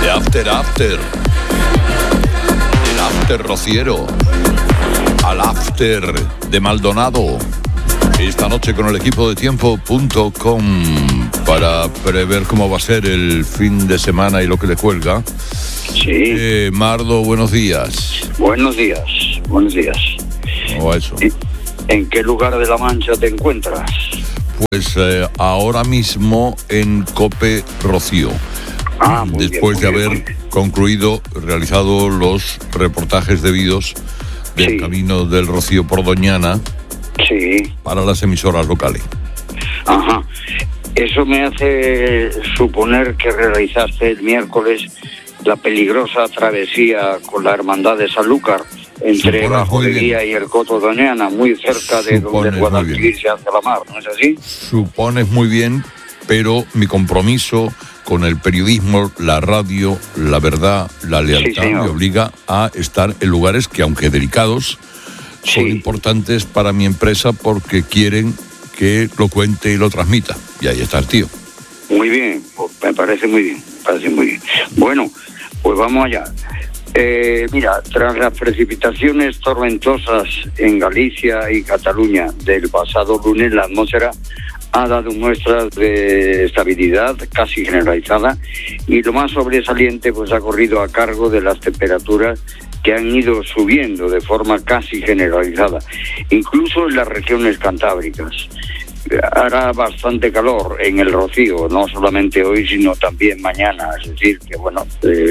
de After. El After rociero. Al After de Maldonado. Esta noche con el equipo de tiempo.com para prever cómo va a ser el fin de semana y lo que le cuelga. Sí. Mardo, buenos días. Buenos días. ¿Cómo va eso? ¿En qué lugar de La Mancha te encuentras? Pues ahora mismo en Cope Rocío. Después de haber realizado los reportajes debidos del camino del Rocío por Doñana para las emisoras locales. Ajá. Eso me hace suponer que realizaste el miércoles la peligrosa travesía con la Hermandad de Sanlúcar entre Bajo de Guía y el Coto Doñana, muy cerca de donde el Guadalquivir se hace la mar, ¿no es así? Supones muy bien, pero mi compromiso con el periodismo, la radio, la verdad, la lealtad me obliga a estar en lugares que, aunque delicados, son importantes para mi empresa porque quieren que lo cuente y lo transmita. Y ahí está el tío. Muy bien, me parece muy bien, Bueno, pues vamos allá. Mira, tras las precipitaciones tormentosas en Galicia y Cataluña del pasado lunes, la atmósfera ha dado muestras de estabilidad casi generalizada y lo más sobresaliente pues ha corrido a cargo de las temperaturas que han ido subiendo de forma casi generalizada, incluso en las regiones cantábricas. Hará bastante calor en el Rocío, no solamente hoy, sino también mañana. Es decir, que bueno,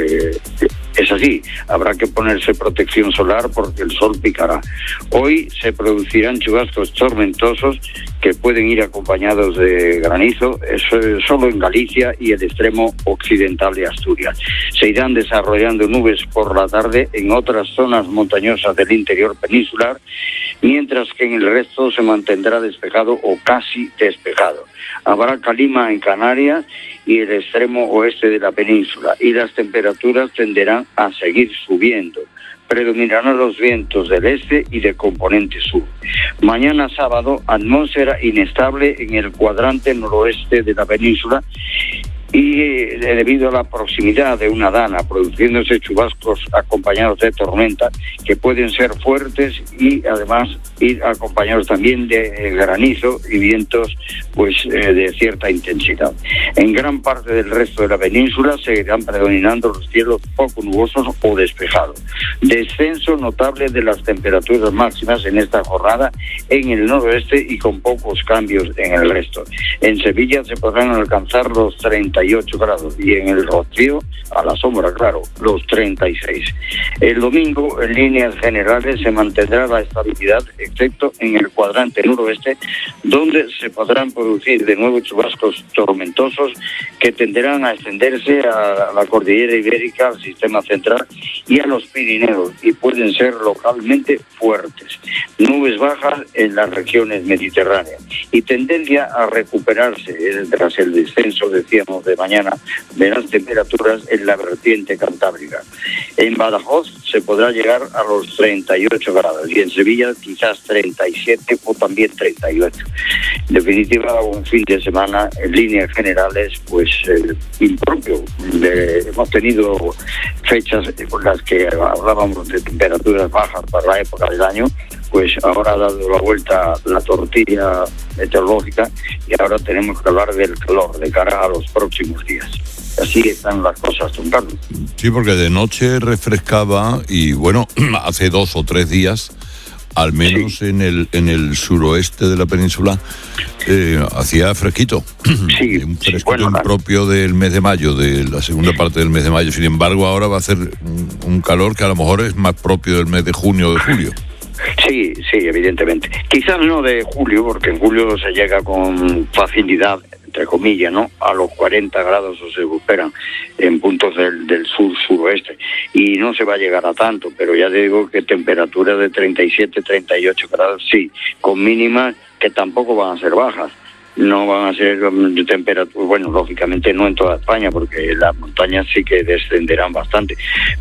es así. Habrá que ponerse protección solar porque el sol picará. Hoy se producirán chubascos tormentosos que pueden ir acompañados de granizo, eso es solo en Galicia y el extremo occidental de Asturias. Se irán desarrollando nubes por la tarde en otras zonas montañosas del interior peninsular, mientras que en el resto se mantendrá despejado o casi despejado. Habrá calima en Canarias y el extremo oeste de la península, y las temperaturas tenderán a seguir subiendo. Predominarán los vientos del este y de componente sur. Mañana sábado, atmósfera inestable en el cuadrante noroeste de la península y debido a la proximidad de una dana, produciéndose chubascos acompañados de tormenta que pueden ser fuertes y además ir acompañados también de granizo y vientos de cierta intensidad. En gran parte del resto de la península seguirán predominando los cielos poco nubosos o despejados. Descenso notable de las temperaturas máximas en esta jornada en el noroeste y con pocos cambios en el resto. En Sevilla se podrán alcanzar los 38 grados y en el Rocío, a la sombra, claro, los 36. El domingo, en líneas generales, se mantendrá la estabilidad, excepto en el cuadrante noroeste, donde se podrán producir de nuevo chubascos tormentosos que tenderán a extenderse a la cordillera ibérica, al sistema central y a los Pirineos, y pueden ser localmente fuertes. Nubes bajas en las regiones mediterráneas y tendencia a recuperarse tras el descenso, decíamos, de mañana de las temperaturas en la vertiente cantábrica. En Badajoz se podrá llegar a los 38 grados y en Sevilla quizás 37 o también 38. En definitiva, un fin de semana en líneas generales impropio. Hemos tenido fechas con las que hablábamos de temperaturas bajas para la época del año, pues ahora ha dado la vuelta la tortilla meteorológica y ahora tenemos que hablar del calor de cara a los próximos días. Así están las cosas, don Carlos. Sí, porque de noche refrescaba y bueno, hace 2 o 3 días, al menos en el suroeste de la península, hacía fresquito. Un fresquito impropio del mes de mayo, de la segunda parte del mes de mayo. Sin embargo, ahora va a hacer un calor que a lo mejor es más propio del mes de junio o de julio. Sí, evidentemente. Quizás no de julio, porque en julio se llega con facilidad, entre comillas, ¿no?, a los 40 grados o se superan en puntos del suroeste. Y no se va a llegar a tanto, pero ya digo que temperaturas de 37, 38 grados, sí, con mínimas que tampoco van a ser bajas. No van a ser de temperatura, bueno, lógicamente no en toda España, porque las montañas sí que descenderán bastante,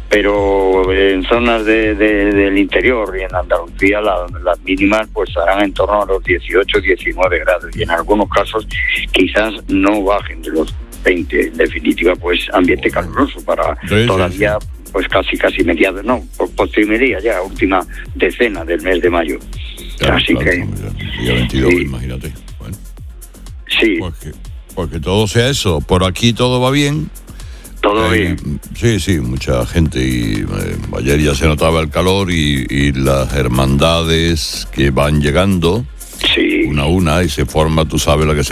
pero en zonas del interior y en Andalucía las mínimas pues estarán en torno a los 18, 19 grados y en algunos casos quizás no bajen de los 20. En definitiva, pues ambiente caluroso para todavía, pues casi mediados, no, postrimería ya, última decena del mes de mayo. Claro, así que... Día 22, imagínate. Bueno. Sí. Porque todo sea eso. Por aquí todo va bien. Todo bien. Sí, mucha gente. Y ayer ya se notaba el calor y las hermandades que van llegando. Sí. Una a una, y se forma, tú sabes la que se